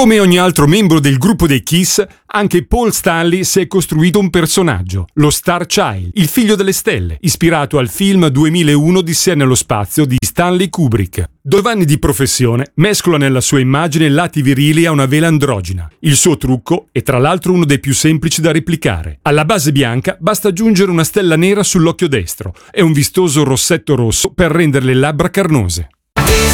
Come ogni altro membro del gruppo dei Kiss, anche Paul Stanley si è costruito un personaggio, lo Star Child, il figlio delle stelle, ispirato al film 2001 Odissea nello spazio di Stanley Kubrick. 2 anni di professione, mescola nella sua immagine lati virili a una vela androgina. Il suo trucco è tra l'altro uno dei più semplici da replicare. Alla base bianca basta aggiungere una stella nera sull'occhio destro e un vistoso rossetto rosso per rendere le labbra carnose.